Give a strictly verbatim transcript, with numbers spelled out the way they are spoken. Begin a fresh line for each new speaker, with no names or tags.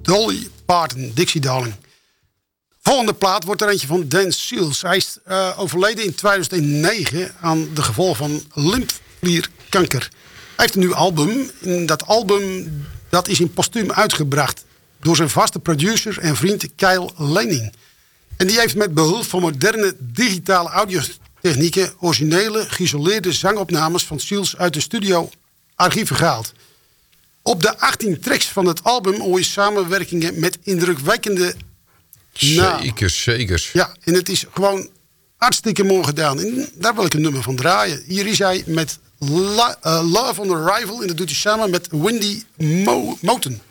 Dolly Parton, Dixie Darling. Volgende plaat wordt er eentje van Dan Seals. Hij is uh, overleden in tweeduizend negen aan de gevolgen van lymfeklierkanker. Hij heeft een nieuw album. En dat album dat is in postuum uitgebracht door zijn vaste producer en vriend Kyle Lanning. En die heeft met behulp van moderne digitale audiotechnieken originele geïsoleerde zangopnames van Seals uit de studio archieven gehaald. Op de achttien tracks van het album hoor je samenwerkingen met indrukwekkende namen.
Zeker, zeker.
Ja, en het is gewoon hartstikke mooi gedaan. En daar wil ik een nummer van draaien. Hier is hij met La- uh, Love on Arrival en dat doet hij samen met Wendy Mo- Moten.